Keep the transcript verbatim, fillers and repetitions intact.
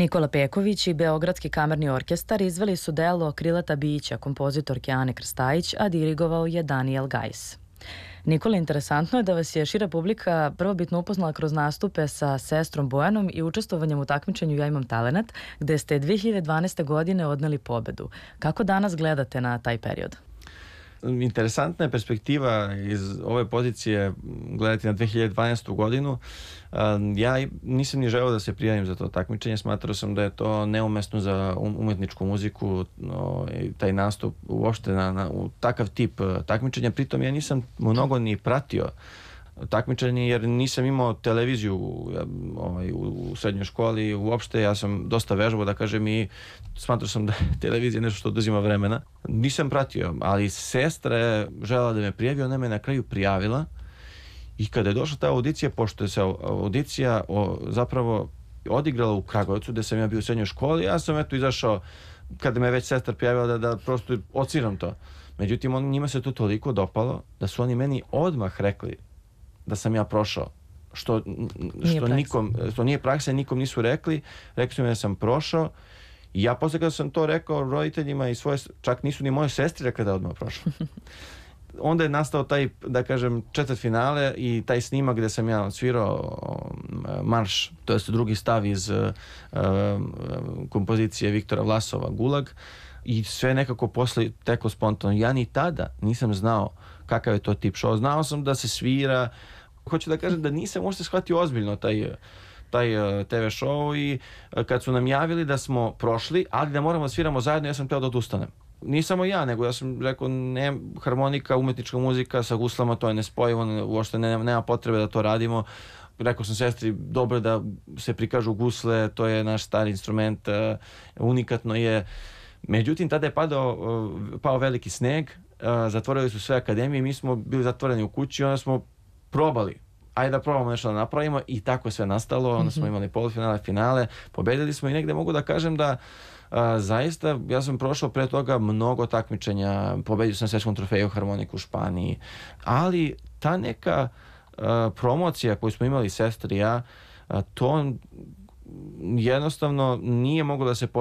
Nikola Peković i Beogradski kamerni orkestar izveli su delo Krilata bića kompozitorke Ane Krstajić, a dirigovao je Daniel Gajs. Nikola, interesantno je da vas je šira publika prvobitno upoznala kroz nastupe sa sestrom Bojanom i učestvovanjem u takmičenju Ja imam talenat, gde ste dve hiljade dvanaeste. godine odneli pobedu. Kako danas gledate na taj period? Interesantna je perspektiva iz ove pozicije gledati na dve hiljade dvanaestu. godinu. Ja nisam ni želeo da se prijavim za to takmičenje, smatrao sam da je to neumesno za umetničku muziku, no, taj nastup uopšte na, na, u takav tip takmičenja. Pritom ja nisam mnogo ni pratio takmičenje jer nisam imao televiziju ovaj, u srednjoj školi uopšte. Ja sam dosta vežbao, da kažem, i smatrao sam da je televizija nešto što oduzima vremena. Nisam pratio, ali sestra je želela da me prijavi, ona me na kraju prijavila i kada je došla ta audicija, pošto je se audicija o, zapravo odigrala u Kragujevcu gde sam ja bio u srednjoj školi, ja sam eto izašao kada me već sestra prijavila da, da prosto ociram to. Međutim, on, njima se to toliko dopalo da su oni meni odmah rekli da sam ja prošao, što, što, nikom, što nije praksa, nikom nisu rekli, rekli su mi da sam prošao i ja posle kada sam to rekao roditeljima i svoje, čak nisu ni moje sestre rekli da je odmah prošao. Onda je nastao taj, da kažem, četvrt finale i taj snimak gde sam ja svirao marš, to je drugi stav iz uh, kompozicije Viktora Vlasova Gulag, i sve nekako posle teko spontano. Ja ni tada nisam znao kakav je to tip show. Znao sam da se svira. Hoću da kažem da nisam možda shvatio ozbiljno taj, taj te ve show i kad su nam javili da smo prošli, ali da moramo da sviramo zajedno, ja sam teo da odustanem. Nije samo ja, nego ja sam rekao, ne, harmonika, umetnička muzika sa guslama, to je nespojivo, uopšte nema, nema potrebe da to radimo. Rekao sam sestri, dobro da se prikažu gusle, to je naš stari instrument, unikatno je. Međutim, tada je padao, pao veliki sneg, zatvorili su sve akademije, mi smo bili zatvoreni u kući, onda smo probali, ajde da probamo nešto da napravimo i tako je sve nastalo, onda smo imali polufinale, finale, pobedili smo i negde mogu da kažem da a, zaista ja sam prošao pre toga mnogo takmičenja, pobedio sam svetskom trofeju harmoniku u Španiji, ali ta neka a, promocija koju smo imali sestri i ja, a, to jednostavno nije moglo da se